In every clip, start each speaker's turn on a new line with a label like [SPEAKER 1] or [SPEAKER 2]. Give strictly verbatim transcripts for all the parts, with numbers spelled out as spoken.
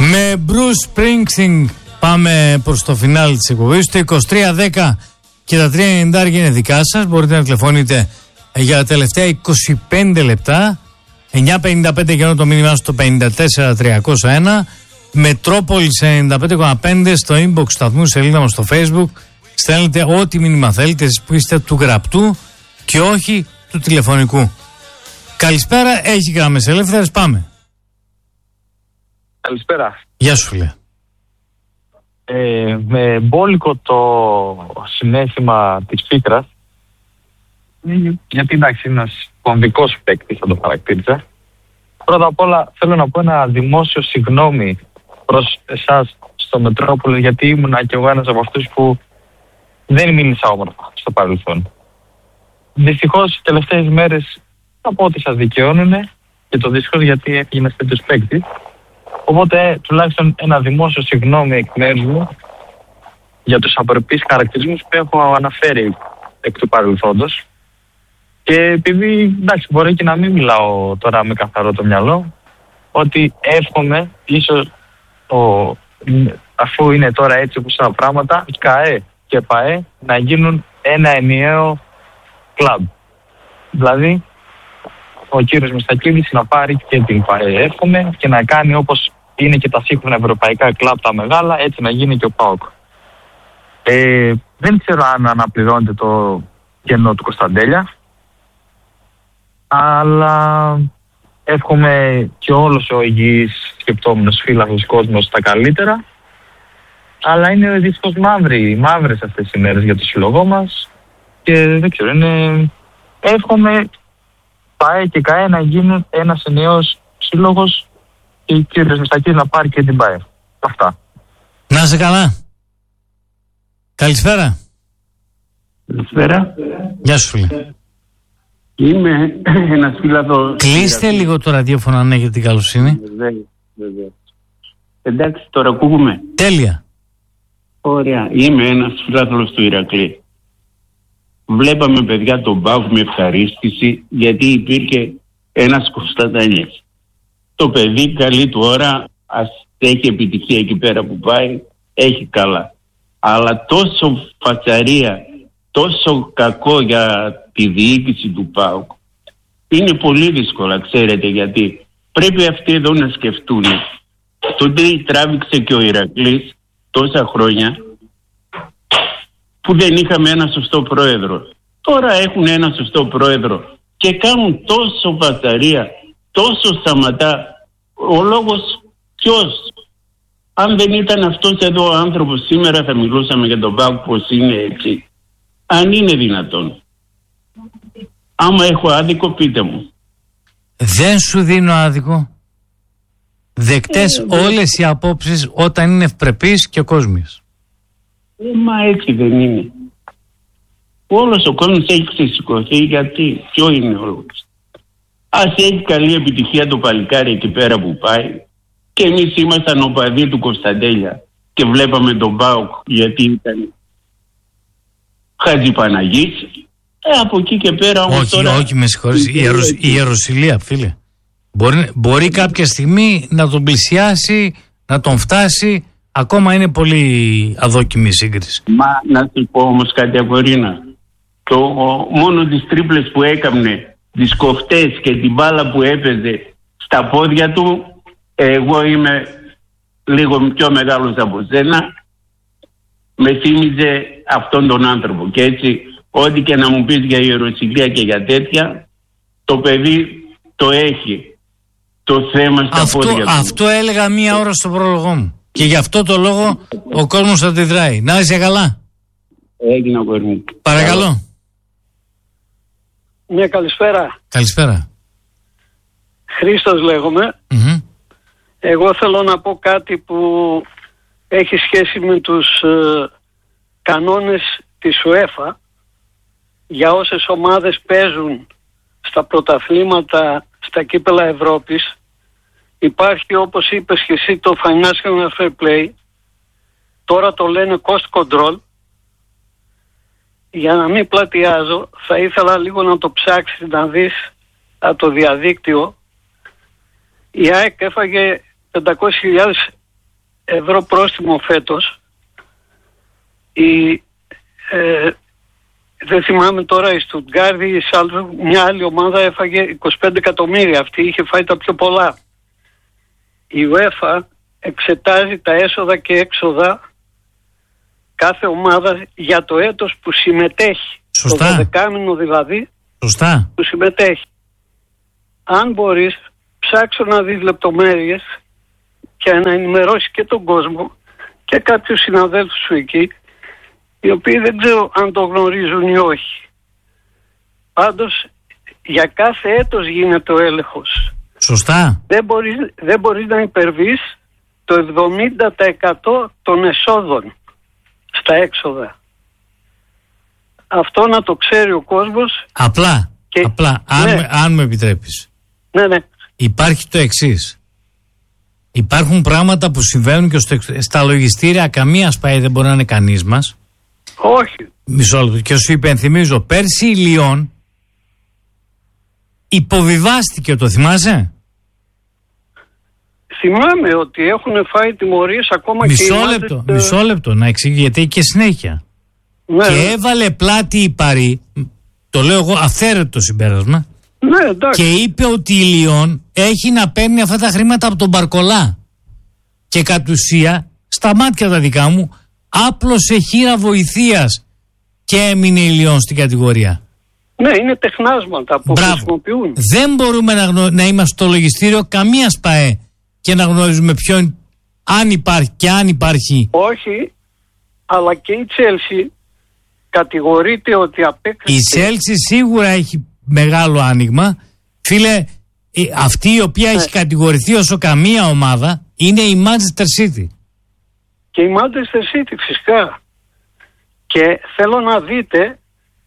[SPEAKER 1] Με Bruce Springsteen πάμε προς το φινάλι της εκπομπής. Το είκοσι τρία δέκα και τα τρία ενενήντα είναι δικά σας. Μπορείτε να τηλεφωνείτε για τα τελευταία είκοσι πέντε λεπτά. εννιά πενήντα πέντε και το μήνυμά στο πενήντα τέσσερα τριακόσια ένα. Μετρόπολης ενενήντα πέντε κόμμα πέντε στο inbox σταθμού, σελίδα μας στο Facebook. Στέλνετε ό,τι μήνυμα θέλετε, εσείς που είστε του γραπτού και όχι του τηλεφωνικού. Καλησπέρα, έχει γραμμές ελεύθερες, πάμε.
[SPEAKER 2] Καλησπέρα.
[SPEAKER 1] Γεια σου φίλε.
[SPEAKER 2] Ε, με μπόλικο το συναίσθημα της πίκρας, γιατί εντάξει είναι ένας κομβικός παίκτης, θα το χαρακτήριζα. Πρώτα απ' όλα θέλω να πω ένα δημόσιο συγγνώμη προς εσάς στο Μετρόπολη, γιατί ήμουνα και εγώ ένας από αυτούς που δεν μίλησα όμορφα στο παρελθόν. Δυστυχώς οι τελευταίες μέρες θα πω ότι σας δικαιώνουνε, και το δυστυχώς γιατί έγινες τέτοιος παίκτης. Οπότε τουλάχιστον ένα δημόσιο συγγνώμη εκ μέρους μου για τους απορρεπείς χαρακτηρισμούς που έχω αναφέρει εκ του παρελθόντος. Και επειδή εντάξει μπορεί και να μην μιλάω τώρα με καθαρό το μυαλό, ότι εύχομαι ίσως ο, αφού είναι τώρα έτσι όπως είναι τα πράγματα, ΚΑΕ και ΠΑΕ να γίνουν ένα ενιαίο κλαμπ. Δηλαδή ο κύριος Μιστακίδης να πάρει και την ΠΑΕ, εύχομαι, και να κάνει όπως είναι και τα σύγχρονα ευρωπαϊκά κλαμπ τα μεγάλα, έτσι να γίνει και ο ΠΑΟΚ. Ε, δεν ξέρω αν αναπληρώνεται το κενό του Κωνσταντέλια, αλλά εύχομαι και όλος ο υγιής σκεπτόμενος φύλαχος κόσμος τα καλύτερα. Αλλά είναι δυστυχώς μαύροι, μαύρες αυτές οι μέρες για το σύλλογό μας και δεν ξέρω, είναι... εύχομαι ΠΑΕ και ΚΑΕ να γίνουν ένας ενιαίος σύλλογος και ο κύριος Μιστακής να πάρει και την ΠΑΕ. Αυτά.
[SPEAKER 1] Να είσαι καλά. Καλησπέρα.
[SPEAKER 3] Καλησπέρα.
[SPEAKER 1] Γεια σου φίλε.
[SPEAKER 3] Είμαι ένας φίλαθος...
[SPEAKER 1] Κλείστε λίγο το ραδιόφωνο αν έχετε την καλοσύνη.
[SPEAKER 3] Βεβαίως, βεβαίως. Εντάξει, τώρα ακούγουμε.
[SPEAKER 1] Τέλεια.
[SPEAKER 3] Ωραία. Είμαι ένας φίλαθλος του Ηρακλή. Βλέπαμε παιδιά τον ΠΑΟΚ με ευχαρίστηση, γιατί υπήρχε ένας Κωνσταντέλιας. Το παιδί καλή του ώρα, ας έχει επιτυχία εκεί πέρα που πάει, έχει καλά. Αλλά τόσο φατσαρία, τόσο κακό για τη διοίκηση του ΠΑΟΚ, είναι πολύ δύσκολα, ξέρετε γιατί. Πρέπει αυτοί εδώ να σκεφτούν το τι τράβηξε και ο Ηρακλής τόσα χρόνια που δεν είχαμε ένα σωστό πρόεδρο. Τώρα έχουν ένα σωστό πρόεδρο και κάνουν τόσο φατσαρία, τόσο σταματά. Ο λόγος ποιος? Αν δεν ήταν αυτός εδώ ο άνθρωπος, σήμερα θα μιλούσαμε για τον ΠΑΟΚ πως είναι έτσι. Αν είναι δυνατόν. Άμα έχω άδικο, πείτε μου.
[SPEAKER 1] Δεν σου δίνω άδικο. Δεκτές ε, όλες οι απόψεις όταν είναι ευπρεπείς και κόσμιες.
[SPEAKER 3] Ε, μα έτσι δεν είναι. Όλος ο κόσμος έχει ξεσηκωθεί, γιατί ποιο είναι ο λόγος? Ας έχει καλή επιτυχία το παλικάρι εκεί πέρα που πάει. Και εμείς ήμασταν οπαδοί του Κωνσταντέλια και βλέπαμε τον ΠΑΟΚ γιατί ήταν Χατζηπαναγής. Ε, από εκεί και πέρα όμως
[SPEAKER 1] όχι,
[SPEAKER 3] τώρα...
[SPEAKER 1] όχι, με συγχωρείς. Η, ιερο, η Ιεροσυλία, φίλε. Μπορεί, μπορεί κάποια στιγμή να τον πλησιάσει, να τον φτάσει. Ακόμα είναι πολύ αδόκιμη η σύγκριση.
[SPEAKER 3] Μα να σου πω όμως κάτι, Αγορίνα. Το, ο, μόνο τις τρίπλες που έκαμνε, τις κοφτές και την μπάλα που έπαιζε στα πόδια του, εγώ είμαι λίγο πιο μεγάλος από σένα, με θύμιζε αυτόν τον άνθρωπο. Και έτσι, ό,τι και να μου πεις για Ιεροσυλία και για τέτοια, το παιδί το έχει το θέμα στα
[SPEAKER 1] αυτό,
[SPEAKER 3] πόδια του.
[SPEAKER 1] Αυτό έλεγα μία ώρα στο πρόλογο μου. Και γι' αυτό το λόγο ο κόσμος αντιδράει. Να είσαι καλά.
[SPEAKER 3] Έγινε ο κορμί.
[SPEAKER 1] Παρακαλώ.
[SPEAKER 4] Μια καλησπέρα.
[SPEAKER 1] Καλησπέρα.
[SPEAKER 4] Χρήστος λέγομαι.
[SPEAKER 1] Mm-hmm.
[SPEAKER 4] Εγώ θέλω να πω κάτι που έχει σχέση με τους ε, κανόνες της UEFA για όσες ομάδες παίζουν στα πρωταθλήματα, στα κύπελα Ευρώπης. Υπάρχει, όπως είπες και εσύ, το Financial Fair Play. Τώρα το λένε Cost Control. Για να μην πλατιάζω, θα ήθελα λίγο να το ψάξεις, να δεις από το διαδίκτυο. Η ΑΕΚ έφαγε πεντακόσιες χιλιάδες ευρώ πρόστιμο φέτος. Η, ε, δεν θυμάμαι τώρα, η Στουτγκάρδη, η Σάλτσμπουργκ, μια άλλη ομάδα έφαγε είκοσι πέντε εκατομμύρια. Αυτή είχε φάει τα πιο πολλά. Η UEFA εξετάζει τα έσοδα και έξοδα κάθε ομάδα για το έτος που συμμετέχει.
[SPEAKER 1] Σωστά.
[SPEAKER 4] Το δωδεκάμηνο δηλαδή.
[SPEAKER 1] Σωστά.
[SPEAKER 4] Που συμμετέχει. Αν μπορείς, ψάξω να δεις λεπτομέρειες και να ενημερώσει και τον κόσμο και κάποιους συναδέλφους σου εκεί, οι οποίοι δεν ξέρω αν το γνωρίζουν ή όχι. Πάντως, για κάθε έτος γίνεται ο έλεγχος.
[SPEAKER 1] Σωστά.
[SPEAKER 4] Δεν μπορείς, δεν μπορείς να υπερβείς το εβδομήντα τοις εκατό των εσόδων στα έξοδα. Αυτό να το ξέρει ο κόσμος.
[SPEAKER 1] Απλά,
[SPEAKER 4] και...
[SPEAKER 1] απλά αν,
[SPEAKER 4] ναι.
[SPEAKER 1] με, αν με επιτρέπεις.
[SPEAKER 4] Ναι, ναι.
[SPEAKER 1] Υπάρχει το εξής. Υπάρχουν πράγματα που συμβαίνουν και στο, στα λογιστήρια καμία σπαή δεν μπορεί να είναι κανείς μας.
[SPEAKER 4] Όχι.
[SPEAKER 1] Μισό λεπτό. Και σου υπενθυμίζω, πέρσι η Λιόν υποβιβάστηκε, το θυμάσαι?
[SPEAKER 4] Θυμάμαι ότι έχουν φάει τιμωρίες ακόμα
[SPEAKER 1] μισό
[SPEAKER 4] και οι
[SPEAKER 1] λεπτό,
[SPEAKER 4] μάτες,
[SPEAKER 1] μισό λεπτό να εξηγεί, γιατί έχει και συνέχεια.
[SPEAKER 4] Ναι,
[SPEAKER 1] και
[SPEAKER 4] ναι.
[SPEAKER 1] έβαλε πλάτη η Παρί, το λέω εγώ αυθαίρετο συμπέρασμα,
[SPEAKER 4] Ναι, εντάξει.
[SPEAKER 1] και είπε ότι η Λιόν έχει να παίρνει αυτά τα χρήματα από τον Μπαρκολά. Και κατ' ουσία, στα μάτια τα δικά μου, άπλωσε χείρα βοηθείας και έμεινε η Λιόν στην κατηγορία.
[SPEAKER 4] Ναι, είναι τεχνάσματα που
[SPEAKER 1] Μπράβο.
[SPEAKER 4] χρησιμοποιούν.
[SPEAKER 1] Δεν μπορούμε να, γνω... να είμαστε στο λογιστήριο καμία ΣΠΑΕ και να γνωρίζουμε ποιον, αν υπάρχει και αν υπάρχει.
[SPEAKER 4] Όχι, αλλά και η Τσέλσι κατηγορείται ότι απέκτησε.
[SPEAKER 1] Η Τσέλσι σίγουρα έχει μεγάλο άνοιγμα. Φίλε, η- αυτή η οποία έχει κατηγορηθεί όσο καμία ομάδα είναι η Manchester City.
[SPEAKER 4] Και η Manchester City φυσικά. Και θέλω να δείτε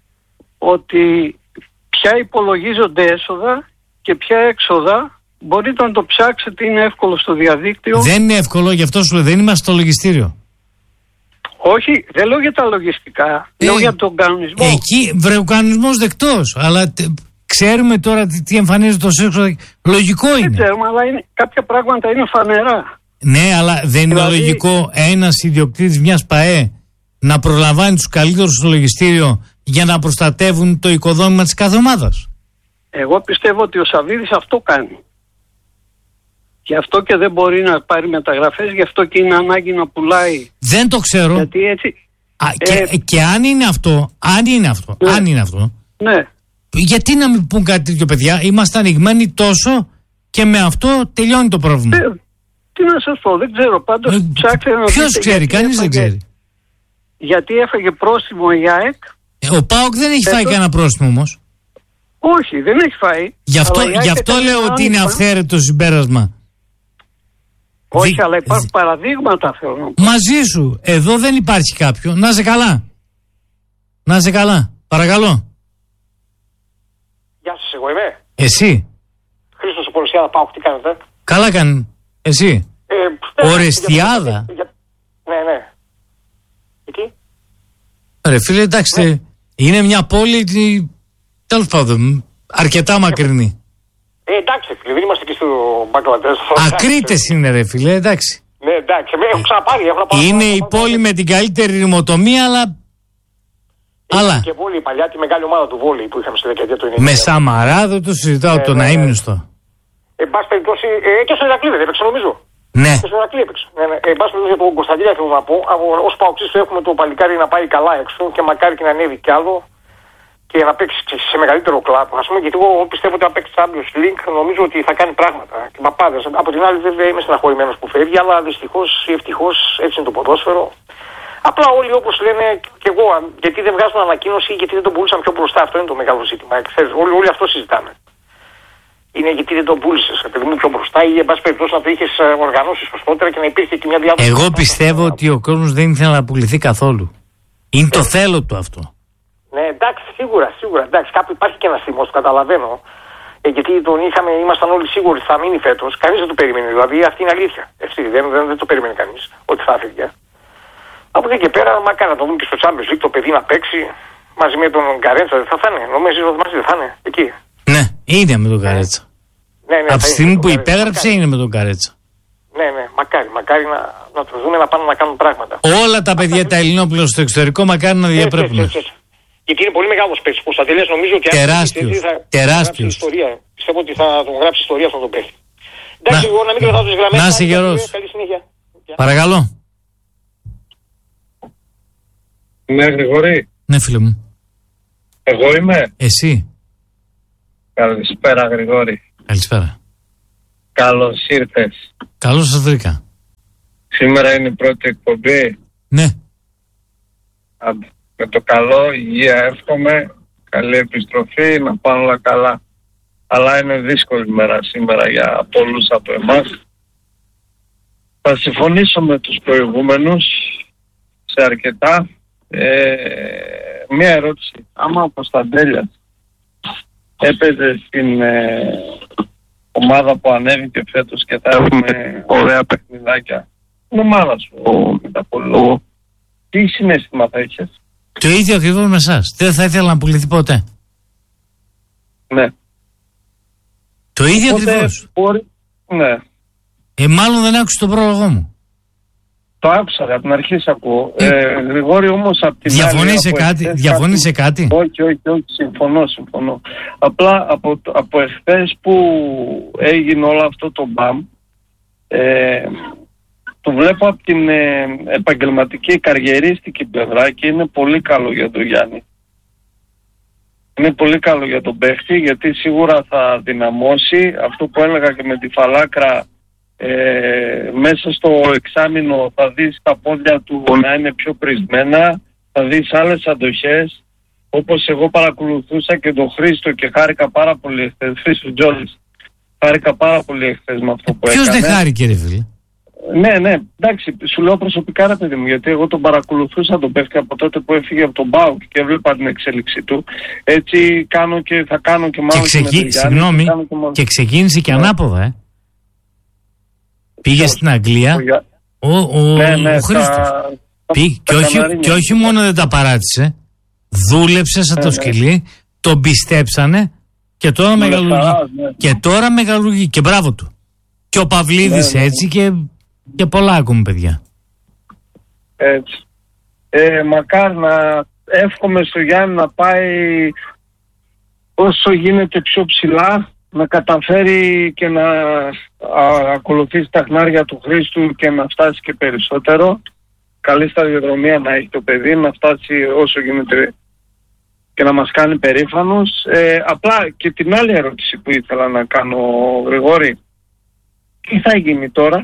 [SPEAKER 4] ότι ποια υπολογίζονται έσοδα και ποια έξοδα. Μπορείτε να το ψάξετε, είναι εύκολο στο διαδίκτυο.
[SPEAKER 1] Δεν είναι εύκολο, γι' αυτό σου λέω, δεν είμαστε στο λογιστήριο.
[SPEAKER 4] Όχι, δεν λέω για τα λογιστικά,
[SPEAKER 1] Ε,
[SPEAKER 4] λέω για τον κανονισμό.
[SPEAKER 1] Εκεί βρε ο κανονισμός δεκτός, αλλά τε- ξέρουμε τώρα τι, τι εμφανίζεται ως έξοδα. Λογικό
[SPEAKER 4] Δεν
[SPEAKER 1] είναι.
[SPEAKER 4] ξέρουμε, αλλά είναι, κάποια πράγματα είναι φανερά.
[SPEAKER 1] Ναι, αλλά δεν είναι
[SPEAKER 4] Δηλαδή-
[SPEAKER 1] λογικό ένας ιδιοκτήτης μιας ΠΑΕ να προλαμβάνει τους καλύτερους στο λογιστήριο για να προστατεύουν το οικοδόμημα της κάθε ομάδας.
[SPEAKER 4] Εγώ πιστεύω ότι ο Σαββίδης αυτό κάνει. Γι' αυτό και δεν μπορεί να πάρει μεταγραφές, γι' αυτό και είναι ανάγκη να πουλάει.
[SPEAKER 1] Δεν το ξέρω.
[SPEAKER 4] Γιατί έτσι.
[SPEAKER 1] Α, και,
[SPEAKER 4] ε,
[SPEAKER 1] και αν είναι αυτό, αν είναι αυτό,
[SPEAKER 4] Ναι.
[SPEAKER 1] αν είναι αυτό,
[SPEAKER 4] Ναι,
[SPEAKER 1] γιατί να μην πούν κάτι τέτοιο, παιδιά? Είμαστε ανοιγμένοι τόσο και με αυτό τελειώνει το πρόβλημα.
[SPEAKER 4] Ε, τι να σας πω, δεν ξέρω. Πάντως
[SPEAKER 1] Ε,
[SPEAKER 4] ψάξτε να
[SPEAKER 1] ποιος
[SPEAKER 4] δείτε
[SPEAKER 1] ξέρει,
[SPEAKER 4] γιατί
[SPEAKER 1] κανείς δεν
[SPEAKER 4] έφαγε-
[SPEAKER 1] ξέρει.
[SPEAKER 4] Γιατί έφαγε πρόστιμο η ΑΕΚ.
[SPEAKER 1] Ε, ο ΠΑΟΚ δεν έχει φάει
[SPEAKER 4] Φέτος-
[SPEAKER 1] κανένα πρόστιμο όμως.
[SPEAKER 4] Όχι, δεν έχει φάει.
[SPEAKER 1] Γι' αυτό,
[SPEAKER 4] Αλλά η ΑΕΚ
[SPEAKER 1] γι αυτό
[SPEAKER 4] έκανε
[SPEAKER 1] λέω
[SPEAKER 4] ένα
[SPEAKER 1] ότι είναι
[SPEAKER 4] άνοιγμα.
[SPEAKER 1] αυθαίρετο συμπέρασμα.
[SPEAKER 4] Όχι,
[SPEAKER 1] Δι-
[SPEAKER 4] αλλά υπάρχουν παραδείγματα, θέλω να πω.
[SPEAKER 1] Μαζί σου, εδώ δεν υπάρχει κάποιο. Να είσαι καλά. Να είσαι καλά. Παρακαλώ.
[SPEAKER 5] Γεια σας, εγώ είμαι.
[SPEAKER 1] Εσύ.
[SPEAKER 5] Χρήστος από Ρωσιάδα, πάω, τι κάνετε.
[SPEAKER 1] Καλά κάνει. Εσύ.
[SPEAKER 5] Ε,
[SPEAKER 1] Ορεστιάδα.
[SPEAKER 5] για- για- Ναι, ναι. Γιατί?
[SPEAKER 1] Ρε φίλε, εντάξει. Είναι μια πόλη, τέλος πάντων, αρκετά μακρινή.
[SPEAKER 5] Ε, εντάξει, φίλε, δεν είμαστε εκεί στο Μπαγκλαντές.
[SPEAKER 1] Ακρίτες είναι, ρε φίλε, εντάξει.
[SPEAKER 5] Ναι, εντάξει, με έχω ξαναπάρει. Έχω να πάω-
[SPEAKER 1] Είναι
[SPEAKER 5] πάω-
[SPEAKER 1] η
[SPEAKER 5] πάω-
[SPEAKER 1] πόλη με την καλύτερη ρημοτομία, αλλά.
[SPEAKER 5] Είχε
[SPEAKER 1] Αλλά.
[SPEAKER 5] Και βόλεϊ παλιά, τη μεγάλη ομάδα του βόλεϊ που είχαμε στη δεκαετία του ενενήντα.
[SPEAKER 1] Με Σαμαρά δεν το συζητάω,
[SPEAKER 5] Ναι,
[SPEAKER 1] τον
[SPEAKER 5] ναι, ναι.
[SPEAKER 1] αείμνηστο.
[SPEAKER 5] Εν πάση περιπτώσει, ε, και στο Ηρακλή δεν έπαιξε, νομίζω.
[SPEAKER 1] Ναι.
[SPEAKER 5] Και στο Ηρακλή έπαιξε. Ναι, ναι. Ε, εν πάση περιπτώσει, από τον Κωνσταντίνα θέλω να πω, ω παοξής του έχουμε το παλικάρι να πάει καλά έξω και μακάρι και να ανέβει κι άλλο και να παίξει σε μεγαλύτερο κλαμπ. Α πούμε, γιατί εγώ πιστεύω ότι αν παίξει Champions League νομίζω ότι θα κάνει πράγματα. Και παπάδες. Από την άλλη, βέβαια, είμαι στεναχωρημένος που φεύγει, αλλά δυστυχώς ή ευτυχώς έτσι είναι το ποδόσφαιρο. Απλά όλοι όπως λένε και εγώ, γιατί δεν βγάζουν ανακοίνωση ή γιατί δεν τον πούλησαν πιο μπροστά. Αυτό είναι το μεγάλο ζήτημα. Ξέρεις, όλοι, όλοι αυτό συζητάμε. Είναι γιατί δεν τον πούλησες, παιδί μου, πιο μπροστά ή εν πάση περιπτώσει να το είχες οργανώσει σωστότερα και να υπήρχε και μια διάδοση.
[SPEAKER 1] Εγώ πιστεύω ότι ο κόσμος δεν ήθελε να πουληθεί καθόλου. Είναι το θέλω του αυτό.
[SPEAKER 5] Ναι, εντάξει, σίγουρα, σίγουρα. Εντάξει, κάπου υπάρχει και ένα θυμό, το καταλαβαίνω. Ε, γιατί τον είχαμε, ήμασταν όλοι σίγουροι ότι θα μείνει φέτος. Κανείς δεν το περίμενε. Δηλαδή αυτή είναι αλήθεια. Έτσι, δεν, δεν, δεν το περίμενε κανείς ότι θα έφυγε. Από εκεί και πέρα, μακάρι να το δούμε και στο Champions League, το παιδί να παίξει μαζί με τον Καρέτσα. Δεν θα θα είναι. Νομίζω ότι μαζί δεν θα είναι. Εκεί.
[SPEAKER 1] Ναι, είναι με τον Καρέτσα.
[SPEAKER 5] Ναι, ναι,
[SPEAKER 1] Από τη
[SPEAKER 5] θα
[SPEAKER 1] στιγμή
[SPEAKER 5] είναι
[SPEAKER 1] που
[SPEAKER 5] με τον Καρέτσα.
[SPEAKER 1] υπέγραψε
[SPEAKER 5] Μακάρι.
[SPEAKER 1] είναι με τον Καρέτσα.
[SPEAKER 5] Ναι, ναι, μακάρι, μακάρι να, να τους δούμε να πάνε να κάνουν πράγματα.
[SPEAKER 1] Όλα τα παιδιά τα Ελληνόπουλα στο εξωτερικό μακάρι να διαπρέπουν.
[SPEAKER 5] Γιατί είναι πολύ μεγάλος παίκτης. Κωνσταντέλιας νομίζω ότι
[SPEAKER 1] τεράστιος,
[SPEAKER 5] θα
[SPEAKER 1] τεράστιος.
[SPEAKER 5] Ιστορία. Πιστεύω ότι θα τον γράψει ιστορία αυτόν τον παίκτη. Εντάξει, εγώ να μην κρατάω τις γραμμές.
[SPEAKER 1] Να είσαι γερός.
[SPEAKER 5] Καλή συνέχεια.
[SPEAKER 1] Παρακαλώ.
[SPEAKER 6] Ναι, Γρηγόρη.
[SPEAKER 1] Ναι, φίλε μου.
[SPEAKER 6] Εγώ είμαι.
[SPEAKER 1] Εσύ.
[SPEAKER 6] Καλησπέρα, Γρηγόρη.
[SPEAKER 1] Καλησπέρα.
[SPEAKER 6] Καλώς ήρθες.
[SPEAKER 1] Καλώς σας βρήκα.
[SPEAKER 6] Σήμερα είναι η πρώτη εκπομπή.
[SPEAKER 1] Ναι.
[SPEAKER 6] Με το καλό, υγεία εύχομαι, καλή επιστροφή, να πάνε όλα καλά. Αλλά είναι δύσκολη μέρα σήμερα για πολλούς από εμάς. Θα συμφωνήσω με τους προηγούμενους σε αρκετά. Ε, μία ερώτηση. Άμα ο Κωνσταντέλιας έπαιζε στην ε, ομάδα που ανέβηκε φέτος και θα έχουμε ωραία παιχνιδάκια, την ομάδα σου, ο Μεταπολόγο, τι συναίσθημα θα είχες?
[SPEAKER 1] Το ίδιο ακριβώς με εσάς. Δεν θα ήθελα να πουληθεί ποτέ.
[SPEAKER 6] Ναι.
[SPEAKER 1] Το ίδιο ακριβώς.
[SPEAKER 6] Μπορεί... Ναι.
[SPEAKER 1] Ε, μάλλον δεν άκουσε τον πρόλογο μου.
[SPEAKER 6] Το άκουσα, από την αρχή σε ακούω. Ε, ε, Γρηγόρη, όμως από την
[SPEAKER 1] διαφωνεί σε κάτι,
[SPEAKER 6] εχθές,
[SPEAKER 1] διαφωνεί σε κάτι.
[SPEAKER 6] Όχι, όχι, όχι, συμφωνώ, συμφωνώ. Απλά από, από εχθές που έγινε όλο αυτό το μπαμ, ε, το βλέπω από την ε, επαγγελματική καριερίστικη πλευρά και είναι πολύ καλό για τον Γιάννη. Είναι πολύ καλό για τον παίχτη, γιατί σίγουρα θα δυναμώσει αυτό που έλεγα και με τη Φαλάκρα. Ε, μέσα στο εξάμηνο θα δεις τα πόδια του να είναι πιο πρισμένα, θα δεις άλλες αντοχές, όπως εγώ παρακολουθούσα και τον Χρήστο και χάρηκα πάρα πολύ εχθές, Χρήστος Τζόλης, χάρηκα πάρα πολύ εχθές με αυτό που
[SPEAKER 1] Ποιος
[SPEAKER 6] έκανε.
[SPEAKER 1] Ποιος δεν χάρηκε ρε φίλε?
[SPEAKER 6] Ναι, ναι, εντάξει, σου λέω προσωπικά ρε παιδί μου, γιατί εγώ τον παρακολουθούσα τον παίχτη από τότε που έφυγε από τον ΠΑΟΚ και έβλεπα την εξέλιξή του. Έτσι κάνω και θα κάνω και μάλλον
[SPEAKER 1] και, ξεκι...
[SPEAKER 6] και,
[SPEAKER 1] Συγγνώμη, και, και, και ξεκίνησε και ανάποδα, ε. Πήγε στην Αγγλία ο, ο,
[SPEAKER 6] ναι, ναι,
[SPEAKER 1] ο Χρήστος.
[SPEAKER 6] τα...
[SPEAKER 1] Πήγε, και, όχι, και όχι μόνο δεν τα παράτησε, δούλεψε σαν ναι, το σκυλί, ναι. Τον πιστέψανε και τώρα ναι, μεγαλουργεί. Ναι. Και τώρα μεγαλουργεί και μπράβο του. Και ο Παυλίδης ναι, ναι. έτσι και, και πολλά ακούμε παιδιά.
[SPEAKER 6] Έτσι. Ε, μακάρι να εύχομαι στο Γιάννη να πάει όσο γίνεται πιο ψηλά, να καταφέρει και να α, ακολουθήσει τα χνάρια του Χρήστου και να φτάσει και περισσότερο. Καλή σταδιοδρομία να έχει το παιδί, να φτάσει όσο γίνεται και να μας κάνει περήφανος. Ε, απλά και την άλλη ερώτηση που ήθελα να κάνω, Γρηγόρη, τι θα γίνει τώρα?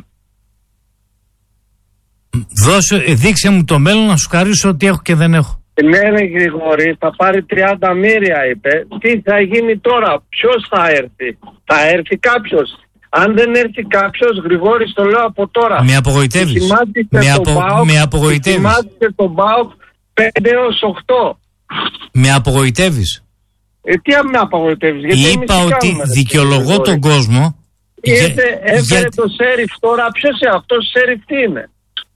[SPEAKER 1] Δώσε, δείξε μου το μέλλον να σου χαρίσω ό,τι έχω και δεν έχω.
[SPEAKER 6] Ναι ρε Γρηγόρη, θα πάρει τριάντα μοίρια είπε. Τι θα γίνει τώρα? Ποιος θα έρθει? Θα έρθει κάποιος? Αν δεν έρθει κάποιος, Γρηγόρη, το λέω από τώρα.
[SPEAKER 1] Με απογοητεύεις. Με, απο... με απογοητεύεις.
[SPEAKER 6] Θυμάστε τον ΠΑΟΚ πέντε έως οκτώ.
[SPEAKER 1] Με απογοητεύεις.
[SPEAKER 6] Ε, τι με απογοητεύεις? Γιατί
[SPEAKER 1] είπα ότι κάνουμε, δικαιολογώ ρε, τον κόσμο.
[SPEAKER 6] Ήρθε, έφερε για... το Σέριφ τώρα. Ποιος είναι αυτός? Σέριφ τι είναι?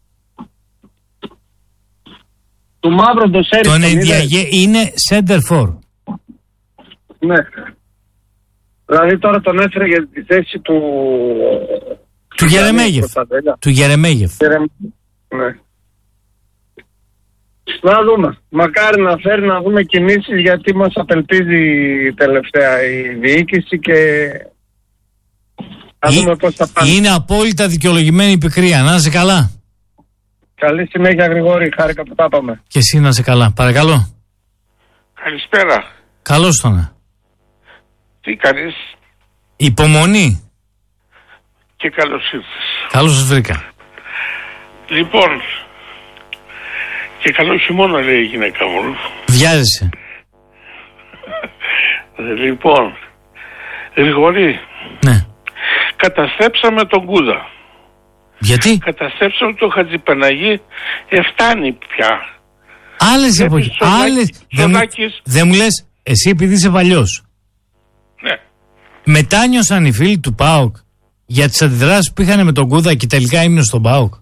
[SPEAKER 6] Του μαύρου το Σέριφ.
[SPEAKER 1] Τον ενδιαγε... είναι center for.
[SPEAKER 6] Ναι. Δηλαδή τώρα τον έφερε για τη θέση του...
[SPEAKER 1] Του Γερεμέγεφ. Του Γερεμέγεφ.
[SPEAKER 6] Ναι. Να δούμε. Μακάρι να φέρει να δούμε κινήσεις, γιατί μας απελπίζει τελευταία η διοίκηση και να δούμε πώς θα πάνε.
[SPEAKER 1] Είναι απόλυτα δικαιολογημένη η πικρία. Να είσαι καλά.
[SPEAKER 6] Καλή συνέχεια Γρηγόρη, χάρηκα που τα πάμε.
[SPEAKER 1] Και εσύ να είσαι καλά. Παρακαλώ.
[SPEAKER 7] Καλησπέρα.
[SPEAKER 1] Καλώς τον.
[SPEAKER 7] Τι κάνεις?
[SPEAKER 1] Υπομονή.
[SPEAKER 7] Και καλώς ήρθες.
[SPEAKER 1] Καλώς σας βρήκα.
[SPEAKER 7] Λοιπόν, και καλό χειμώνα λέει η γυναίκα μου.
[SPEAKER 1] Βιάζεσαι.
[SPEAKER 7] Λοιπόν, Γρηγόρη.
[SPEAKER 1] Ναι.
[SPEAKER 7] Καταστρέψαμε τον Κούδα.
[SPEAKER 1] Γιατί?
[SPEAKER 7] Καταστρέψαμε τον Χατζηπαναγή. Εφτάνει πια.
[SPEAKER 1] Άλλες εποχές. Άλλες. Δεν μου, δε μου λες, εσύ επειδή είσαι παλιός.
[SPEAKER 7] Ναι.
[SPEAKER 1] Μετά νιώσαν οι φίλοι του ΠΑΟΚ για τις αντιδράσεις που είχαν με τον Κούδα και τελικά ήμουν στον ΠΑΟΚ.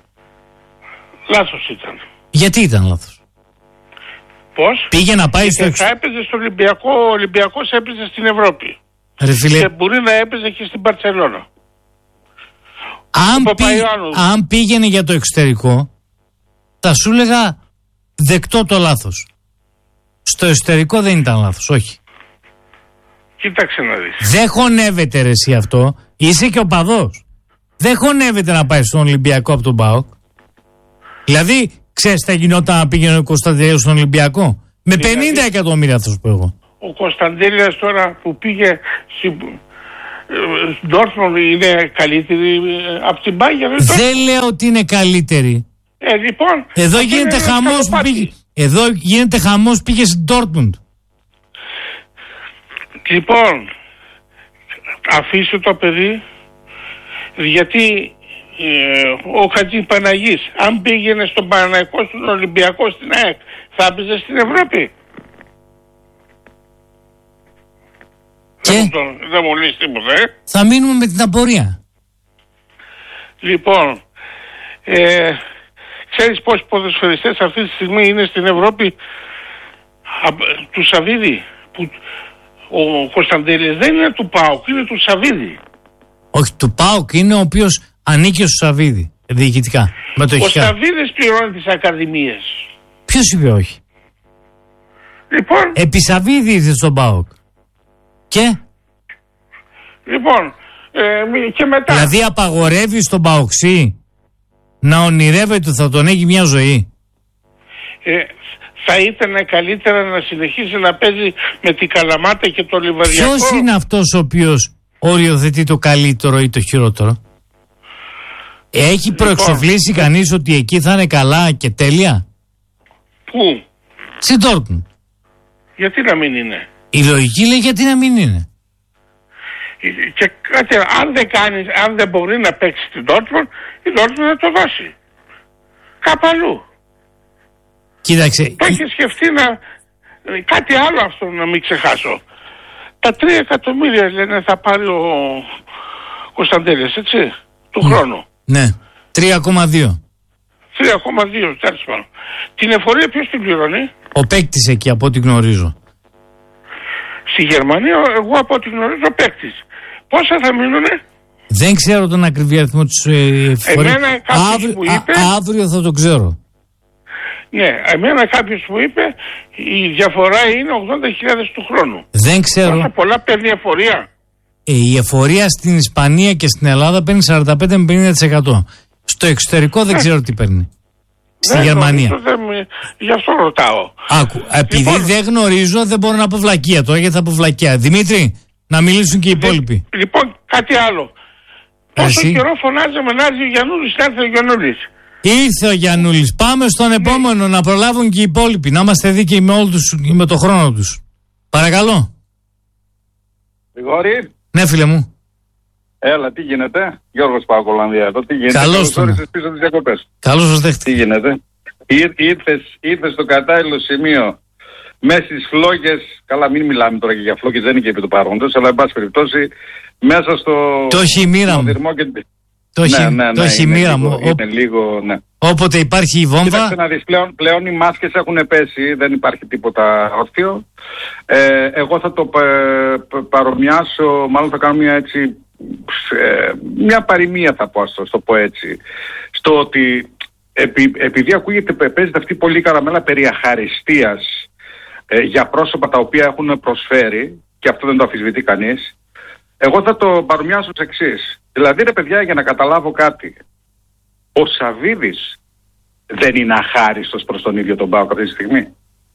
[SPEAKER 7] Λάθος ήταν.
[SPEAKER 1] Γιατί ήταν λάθος?
[SPEAKER 7] Πώς?
[SPEAKER 1] Πήγε να πάει στο
[SPEAKER 7] εξ... θα έπαιζε στο Ολυμπιακό. Ο Ολυμπιακός έπαιζε στην Ευρώπη.
[SPEAKER 1] Ρε φίλε...
[SPEAKER 7] Και μπορεί να έπαιζε και στην Μπαρτσελώνα.
[SPEAKER 1] Αν, πή, αν πήγαινε για το εξωτερικό, θα σου έλεγα δεκτό το λάθος. Στο εσωτερικό δεν ήταν λάθος, όχι.
[SPEAKER 7] Κοίταξε να δεις.
[SPEAKER 1] Δεν χωνεύεται ρε εσύ αυτό. Είσαι και οπαδός. Δεν χωνεύεται να πάει στον Ολυμπιακό από τον ΠΑΟΚ. Δηλαδή, ξέρεις τι θα γινόταν να πήγαινε ο Κωνσταντέλιας στον Ολυμπιακό? Με δηλαδή, πενήντα εκατομμύρια θα σου πω εγώ.
[SPEAKER 7] Ο Κωνσταντέλιας τώρα που πήγε στην Ντόρτμουντ είναι καλύτερη από την Μπάγερ?
[SPEAKER 1] Δεν λέω ότι είναι καλύτερη.
[SPEAKER 7] Ε, λοιπόν,
[SPEAKER 1] εδώ γίνεται χαμός που πήγε. Εδώ γίνεται χαμός πήγε στην Ντόρτμουντ.
[SPEAKER 7] Λοιπόν, αφήστε το παιδί, γιατί ε, ο Χατζη Παναγής, αν πήγαινε στον Παναθηναϊκό, στον Ολυμπιακό, στην ΑΕΚ, θα έπαιζε στην Ευρώπη?
[SPEAKER 1] Και
[SPEAKER 7] δεν μου λες τίποτα, ε.
[SPEAKER 1] Θα μείνουμε με την απορία.
[SPEAKER 7] Λοιπόν, ε, ξέρεις πόσοι ποδοσφαιριστές αυτή τη στιγμή είναι στην Ευρώπη α, του Σαββίδη, που ο Κωνσταντέλιας δεν είναι του ΠΑΟΚ, είναι του Σαββίδη.
[SPEAKER 1] Όχι, του ΠΑΟΚ είναι ο οποίος ανήκει στο Σαββίδη, διοικητικά.
[SPEAKER 7] Ο Σαββίδης πληρώνει τις ακαδημίες.
[SPEAKER 1] Ποιος είπε όχι?
[SPEAKER 7] Λοιπόν.
[SPEAKER 1] Επί Σαββίδη ήρθε στον ΠΑΟΚ. Και?
[SPEAKER 7] Λοιπόν, ε, και μετά.
[SPEAKER 1] Δηλαδή απαγορεύει στον ΠΑΟΚΣί να ονειρεύεται ότι θα τον έχει μια ζωή.
[SPEAKER 7] Ε, θα ήταν καλύτερα να συνεχίσει να παίζει με την Καλαμάτα και το Λιβαδιακό.
[SPEAKER 1] Ποιος είναι αυτός ο οποίος οριοθετεί το καλύτερο ή το χειρότερο? Έχει λοιπόν προεξοφλήσει κανείς ότι εκεί θα είναι καλά και τέλεια?
[SPEAKER 7] Πού?
[SPEAKER 1] Στην Ντόρτμουντ.
[SPEAKER 7] Γιατί να μην είναι?
[SPEAKER 1] Η λογική λέει γιατί να μην είναι.
[SPEAKER 7] Και κάτι, αν δεν κάνει, αν δεν μπορεί να παίξει στην Ντόρτμουντ, η Ντόρτμουντ θα το δώσει κάπου αλλού.
[SPEAKER 1] Κοίταξε.
[SPEAKER 7] Το έχει σκεφτεί να. Κάτι άλλο αυτό να μην ξεχάσω. Τα τρία εκατομμύρια λένε θα πάρει ο Κωνσταντέλιας, έτσι, του
[SPEAKER 1] ναι.
[SPEAKER 7] χρόνου.
[SPEAKER 1] Ναι, τρία κόμμα δύο.
[SPEAKER 7] τρία κόμμα δύο, τέλος πάντων. Την εφορία ποιος την πληρώνει?
[SPEAKER 1] Ο παίκτης εκεί, από ό,τι γνωρίζω.
[SPEAKER 7] Στη Γερμανία, εγώ από ό,τι γνωρίζω, ο παίκτης. Πόσα θα μείνουνε?
[SPEAKER 1] Δεν ξέρω τον ακριβή αριθμό της εφορίας.
[SPEAKER 7] Εμένα κάποιος Αύρι... που είπε...
[SPEAKER 1] Α, αύριο θα το ξέρω.
[SPEAKER 7] Ναι, εμένα κάποιος που είπε η διαφορά είναι ογδόντα χιλιάδες του χρόνου.
[SPEAKER 1] Δεν ξέρω.
[SPEAKER 7] Πόσα πολλά παίρνει εφορία?
[SPEAKER 1] Ε, η εφορία στην Ισπανία και στην Ελλάδα παίρνει σαράντα πέντε με πενήντα τοις εκατό. Στο εξωτερικό δεν ξέρω τι παίρνει. Στη Γερμανία.
[SPEAKER 7] Νομίζω, δεν, γι' αυτό ρωτάω.
[SPEAKER 1] Άκου, επειδή λοιπόν, δεν γνωρίζω, δεν μπορώ να πω βλακεία τώρα, γιατί θα πω βλακεία. Δημήτρη, να μιλήσουν και οι υπόλοιποι.
[SPEAKER 7] Λοιπόν, κάτι άλλο. Πόσο καιρό φωνάζαμε να έρθει ο Γιαννούλης, να έρθει ο Γιαννούλης?
[SPEAKER 1] Ήρθε ο Γιαννούλης. Πάμε στον ναι. επόμενο, να προλάβουν και οι υπόλοιποι. Να είμαστε δίκαιοι με όλους τους, με το χρόνο τους. Παρακαλώ.
[SPEAKER 8] Γρηγόρη.
[SPEAKER 1] Ναι, φίλε μου.
[SPEAKER 8] Έλα, τι γίνεται? Γιώργος Παοκολανδία εδώ. Τι γίνεται?
[SPEAKER 1] Καλώς τον.
[SPEAKER 8] Πίσω τις διακοπές.
[SPEAKER 1] Καλώς σας δέχτηκα.
[SPEAKER 8] Τι γίνεται? Ήρθες, ήρθες στο κατάλληλο σημείο. Μέσα στις φλόγες. Καλά, μην μιλάμε τώρα και για φλόγες, δεν είναι και επί του παρόντος, αλλά εν πάση περιπτώσει μέσα στο.
[SPEAKER 1] Το έχει η μοίρα μου.
[SPEAKER 8] Και...
[SPEAKER 1] Το έχει,
[SPEAKER 8] ναι, ναι, ναι,
[SPEAKER 1] το έχει η μοίρα μου.
[SPEAKER 8] Είναι λίγο, ναι.
[SPEAKER 1] Όποτε υπάρχει η βόμβα.
[SPEAKER 8] Κοίταξε να δεις, πλέον, πλέον οι μάσκες έχουν πέσει, δεν υπάρχει τίποτα όρθιο. Ε, εγώ θα το ε, παρομοιάσω, μάλλον θα κάνω μια έτσι. Ε, μια παροιμία θα πω, στο το πω έτσι. Στο ότι επει, επειδή ακούγεται, παίζεται αυτή πολύ καραμέλα περί αχαριστίας ε, για πρόσωπα τα οποία έχουν προσφέρει, και αυτό δεν το αμφισβητεί κανείς, εγώ θα το παρομοιάσω ως εξής. Δηλαδή, ρε παιδιά, για να καταλάβω κάτι, ο Σαββίδης δεν είναι αχάριστος προς τον ίδιο τον ΠΑΟΚ αυτή τη στιγμή?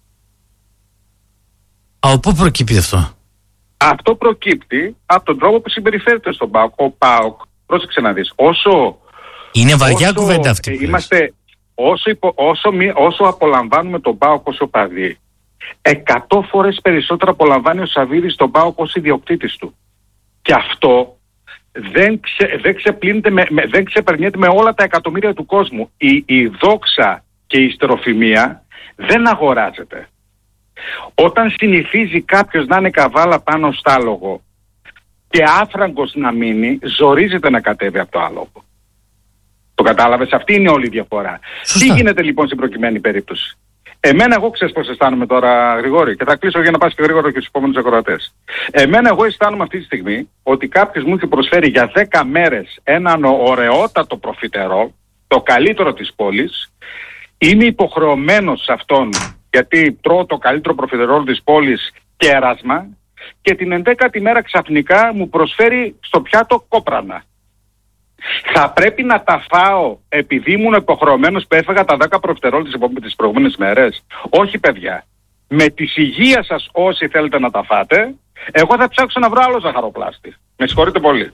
[SPEAKER 1] Από πού προκύπτει αυτό?
[SPEAKER 8] Αυτό προκύπτει από τον τρόπο που συμπεριφέρεται στον ΠΑΟΚ. Ο ΠΑΟΚ, πρόσεξε να δεις, όσο...
[SPEAKER 1] Είναι βαριά κουβέντα αυτή που
[SPEAKER 8] είμαστε, όσο, υπο, όσο, όσο απολαμβάνουμε τον ΠΑΟΚ ως οπαδί, εκατό φορές περισσότερο απολαμβάνει ο Σαββίδης τον ΠΑΟΚ ως ιδιοκτήτης του. Και αυτό δεν, ξε, δεν, ξεπλύνεται με, με, δεν ξεπερνιέται με όλα τα εκατομμύρια του κόσμου. Η, η δόξα και η ιστεροφημία δεν αγοράζεται. Όταν συνηθίζει κάποιος να είναι καβάλα πάνω στο άλογο και άφραγκος να μείνει, ζορίζεται να κατέβει από το άλογο. Το κατάλαβες? Αυτή είναι όλη η διαφορά.
[SPEAKER 1] Σωστά.
[SPEAKER 8] Τι γίνεται λοιπόν στην προκειμένη περίπτωση? Εμένα, εγώ ξέρεις πώς αισθάνομαι τώρα, Γρηγόρη, και θα κλείσω για να πας και γρήγορα και στους επόμενους ακροατές. Εμένα, εγώ αισθάνομαι αυτή τη στιγμή ότι κάποιος μου έχει προσφέρει για δέκα μέρες έναν ωραιότατο προφιτερόλ, το καλύτερο της πόλης. Είμαι υποχρεωμένος σε αυτόν, γιατί τρώω το καλύτερο προφιτερόλ της πόλης κέρασμα, και την ενδέκατη μέρα ξαφνικά μου προσφέρει στο πιάτο κόπρανα. Θα πρέπει να τα φάω επειδή ήμουν υποχρεωμένος που έφεγα τα δέκα προφιτερόλ τις, τις προηγούμενες μέρες? Όχι, παιδιά. Με τη υγεία σας όσοι θέλετε να τα φάτε, εγώ θα ψάξω να βρω άλλο ζαχαροπλάστη. Με συγχωρείτε πολύ.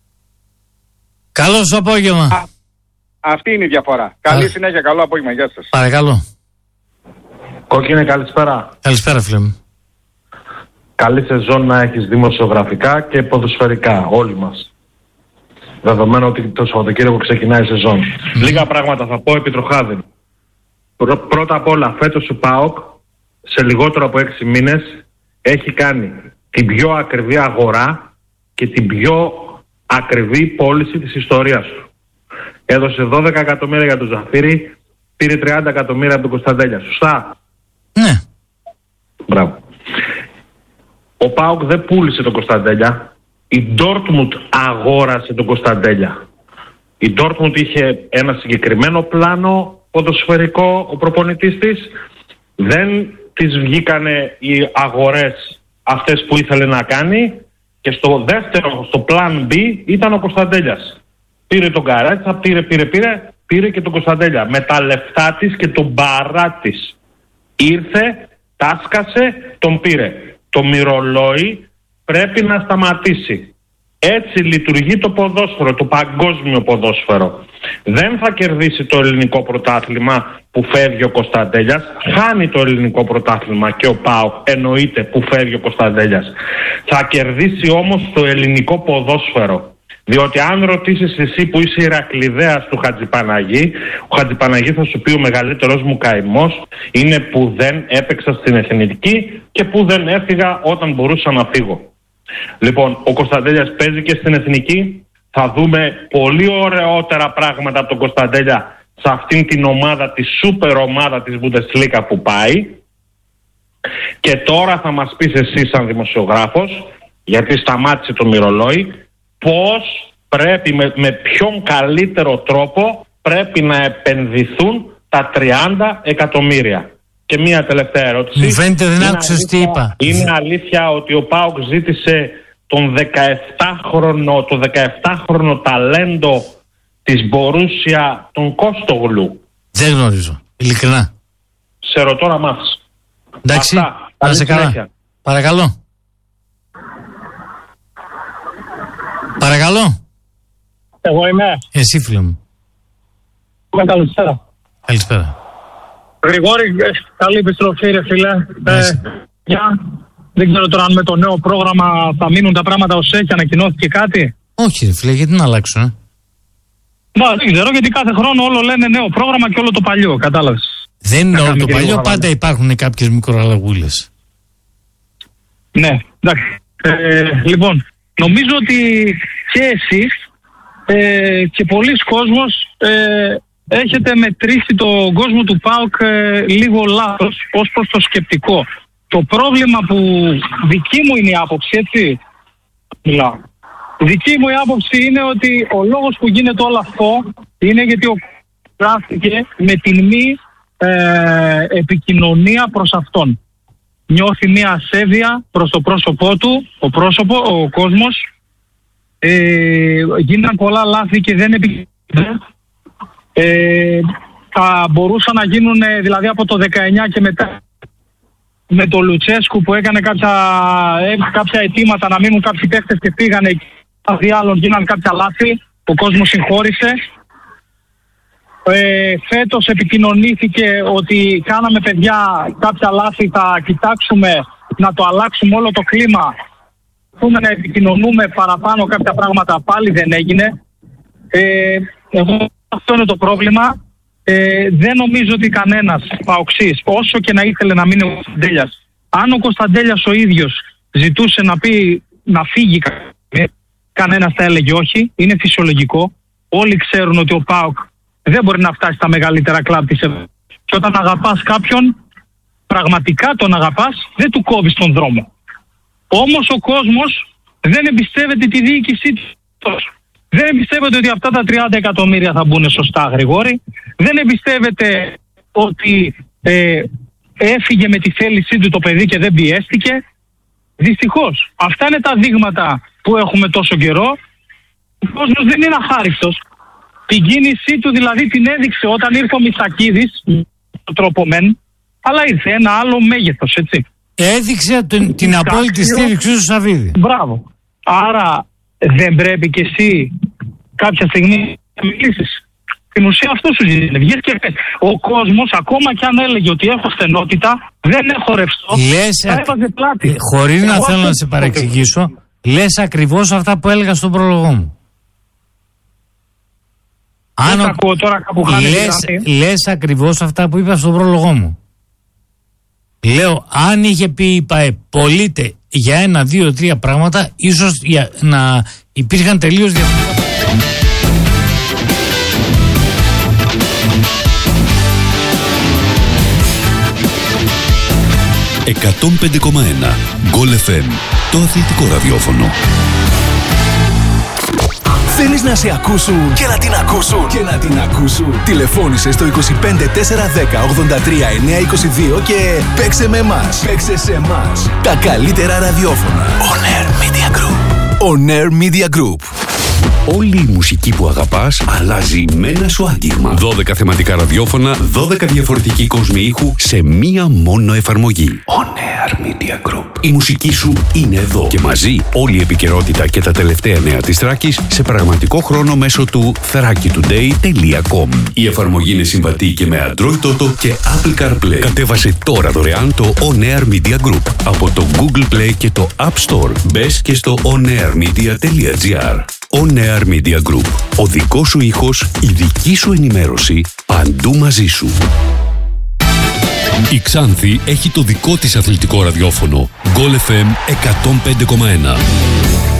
[SPEAKER 1] Καλό σου απόγευμα.
[SPEAKER 8] Α, αυτή είναι η διαφορά. Καλή συνέχεια, καλό απόγευμα. Γεια σας.
[SPEAKER 1] Παρακαλώ.
[SPEAKER 9] Κόκκινε, καλησπέρα.
[SPEAKER 1] Καλησπέρα, φίλε μου.
[SPEAKER 9] Καλή σεζόν να έχεις δημοσιογραφικά και ποδοσφαιρικά, όλοι μας. Δεδομένου ότι το Σαββατοκύριακο ξεκινάει η σεζόν. Mm. Λίγα πράγματα θα πω επί τροχάδιν. Πρώτα απ' όλα, φέτος ο ΠΑΟΚ σε λιγότερο από έξι μήνες έχει κάνει την πιο ακριβή αγορά και την πιο ακριβή πώληση της ιστορίας του. Έδωσε δώδεκα εκατομμύρια για τον Ζαφύρη, πήρε τριάντα εκατομμύρια από τον Κωνσταντέλια. Σωστά?
[SPEAKER 1] Ναι.
[SPEAKER 9] Μπράβο. Ο ΠΑΟΚ δεν πούλησε τον Κωνσταντέλια. Η Ντόρτμουντ αγόρασε τον Κωνσταντέλια. Η Ντόρτμουντ είχε ένα συγκεκριμένο πλάνο ποδοσφαιρικό, ο προπονητής της. Δεν της βγήκανε οι αγορές αυτές που ήθελε να κάνει, και στο δεύτερο, στο πλάν B, ήταν ο Κωνσταντέλιας. Πήρε τον Καρέτσα, πήρε, πήρε, πήρε, πήρε και τον Κωνσταντέλια. Με τα λεφτά της και τον μπαρά της. Ήρθε, τάσκασε, τον πήρε. Το μυρολόι πρέπει να σταματήσει. Έτσι λειτουργεί το ποδόσφαιρο, το παγκόσμιο ποδόσφαιρο. Δεν θα κερδίσει το ελληνικό πρωτάθλημα που φεύγει ο Κωνσταντέλιας. Χάνει το ελληνικό πρωτάθλημα και ο ΠΑΟΚ, εννοείται, που φεύγει ο Κωνσταντέλιας. Θα κερδίσει όμως το ελληνικό ποδόσφαιρο. Διότι αν ρωτήσεις εσύ που είσαι Ηρακλειδέας του Χατζηπαναγή, ο Χατζηπαναγή θα σου πει ο μεγαλύτερος μου καημός είναι που δεν έπαιξα στην εθνική και που δεν έφυγα όταν μπορούσα να φύγω. Λοιπόν, ο Κωνσταντέλιας παίζει και στην εθνική. Θα δούμε πολύ ωραιότερα πράγματα από τον Κωνσταντέλια σε αυτήν την ομάδα, τη σούπερ ομάδα της Bundesliga που πάει. Και τώρα θα μας πεις εσύ σαν δημοσιογράφος, γιατί σταμάτησε το μυρολόι, πώς πρέπει, με, με ποιον καλύτερο τρόπο πρέπει να επενδυθούν τα τριάντα εκατομμύρια. Και μία τελευταία ερώτηση.
[SPEAKER 1] Μου φαίνεται δεν άκουσες τι είπα.
[SPEAKER 9] Είναι αλήθεια ότι ο ΠΑΟΚ ζήτησε τον δεκαεπτάχρονο, το δεκαεπτάχρονο ταλέντο της Μπορούσια, τον Κόστογλου?
[SPEAKER 1] Δεν γνωρίζω, ειλικρινά.
[SPEAKER 9] Σε ρωτώ να μάθεις.
[SPEAKER 1] Εντάξει, να σε καλά. Παρακαλώ. Παρακαλώ.
[SPEAKER 10] Εγώ είμαι.
[SPEAKER 1] Εσύ, φίλε μου.
[SPEAKER 10] Με καλησπέρα.
[SPEAKER 1] Καλησπέρα.
[SPEAKER 10] Γρηγόρη, καλή επιστροφή, ρε φίλε. Ε, για, δεν ξέρω τώρα αν με το νέο πρόγραμμα θα μείνουν τα πράγματα ως έχει, ανακοινώθηκε κάτι.
[SPEAKER 1] Όχι, ρε φίλε, γιατί να αλλάξουν, ε?
[SPEAKER 10] Μα, δεν ξέρω, γιατί κάθε χρόνο όλο λένε νέο πρόγραμμα και όλο το παλιό, κατάλαβες.
[SPEAKER 1] Δεν είναι όλο το παλιό, πάντα υπάρχουν κάποιες μικροαλλαγούλες.
[SPEAKER 10] Ναι, εντάξει. Ε, λοιπόν, νομίζω ότι και εσείς ε, και πολλοί κόσμος ε, έχετε μετρήσει τον κόσμο του ΠΑΟΚ ε, λίγο λάθος ως προς το σκεπτικό. Το πρόβλημα που δική μου είναι η άποψη, έτσι, μιλάω. Δική μου η άποψη είναι ότι ο λόγος που γίνεται όλο αυτό είναι γιατί ο γράφτηκε με την μη ε, επικοινωνία προς αυτόν. Νιώθει μια ασέβεια προς το πρόσωπό του, ο πρόσωπο, ο κόσμος. Ε, γίναν πολλά λάθη και δεν επικοινωνούν. Ε, θα μπορούσαν να γίνουν, δηλαδή από το δεκαεννιά και μετά, με το Λουτσέσκου που έκανε κάποια, κάποια αιτήματα να μείνουν κάποιοι παίχτες και φύγανε, αντί άλλων γίναν κάποια λάθη, ο κόσμος συγχώρησε. Ε, φέτος επικοινωνήθηκε ότι κάναμε, παιδιά, κάποια λάθη, θα κοιτάξουμε να το αλλάξουμε όλο το κλίμα. Θέλουμε να επικοινωνούμε παραπάνω κάποια πράγματα, πάλι δεν έγινε. Ε, εγώ, αυτό είναι το πρόβλημα. Ε, δεν νομίζω ότι κανένας παοξής, όσο και να ήθελε να μείνει ο Κωνσταντέλιας, αν ο Κωνσταντέλιας ο ίδιος ζητούσε να πει να φύγει, κανένας θα έλεγε όχι. Είναι φυσιολογικό. Όλοι ξέρουν ότι ο ΠΑΟΚ δεν μπορεί να φτάσει στα μεγαλύτερα κλαμπ της Ευρώπης. Και όταν αγαπάς κάποιον, πραγματικά τον αγαπάς, δεν του κόβεις τον δρόμο. Όμως ο κόσμος δεν εμπιστεύεται τη διοίκησή του. Δεν εμπιστεύεται ότι αυτά τα τριάντα εκατομμύρια θα μπουν σωστά, Γρηγόρη. Δεν εμπιστεύεται ότι ε, έφυγε με τη θέλησή του το παιδί και δεν πιέστηκε. Δυστυχώς, αυτά είναι τα δείγματα που έχουμε τόσο καιρό. Ο κόσμος δεν είναι αχάριστος. Την κίνησή του δηλαδή την έδειξε όταν ήρθε ο Μητσακίδης, το τρόπο μεν, αλλά ήρθε ένα άλλο μέγεθος, έτσι.
[SPEAKER 1] Έδειξε την, την απόλυτη στήριξη του Σαββίδη.
[SPEAKER 10] Μπράβο. Άρα δεν πρέπει και εσύ κάποια στιγμή να μιλήσεις. Στην ουσία αυτό σου ζητάνε. Βγες και πες. Ο κόσμος, ακόμα και αν έλεγε ότι έχω στενότητα, δεν έχω ρευστό, θα έβαζε πλάτη.
[SPEAKER 1] Χωρίς να θέλω να σε παρεξηγήσω, λες ακριβώς αυτά που έλεγα στον πρόλογο μου.
[SPEAKER 10] Αν ο... ακούω τώρα κάπου
[SPEAKER 1] λες, λες ακριβώς αυτά που είπα στον πρόλογο μου. Λέω, αν είχε πει η ΠΑΕ πωλείται για ένα, δύο, τρία πράγματα, ίσως για, να υπήρχαν τελείως διαφορετικά.
[SPEAKER 11] εκατόν πέντε κόμμα ένα Γκολ εφ εμ, το αθλητικό ραδιόφωνο.
[SPEAKER 12] Θέλεις να σε ακούσουν και να την ακούσουν και να την ακούσουν. Τηλεφώνησε στο είκοσι πέντε τετρακόσια δέκα ογδόντα τρία εννιακόσια είκοσι δύο και παίξε με εμάς. Παίξε σε εμάς. Τα καλύτερα ραδιόφωνα. On Air Media Group. On Air Media Group.
[SPEAKER 11] Όλη η μουσική που αγαπάς αλλάζει με ένα σου άγγιγμα. δώδεκα θεματικά ραδιόφωνα, δώδεκα διαφορετικοί κόσμοι ήχου σε μία μόνο εφαρμογή. On Air Media Group. Η μουσική σου είναι εδώ και μαζί όλη η επικαιρότητα και τα τελευταία νέα της Θράκης σε πραγματικό χρόνο μέσω του θράκη τουντέι τελεία κομ. Η εφαρμογή είναι συμβατή και με Android Auto και Apple CarPlay. Κατέβασε τώρα δωρεάν το On Air Media Group από το Google Play και το App Store. Μπες και στο onairmedia τελεία gr. On Air Media Group. Ο δικός σου ήχος, η δική σου ενημέρωση, παντού μαζί σου. Η Ξάνθη έχει το δικό της αθλητικό ραδιόφωνο. Γκολ εφ εμ εκατόν πέντε κόμμα ένα.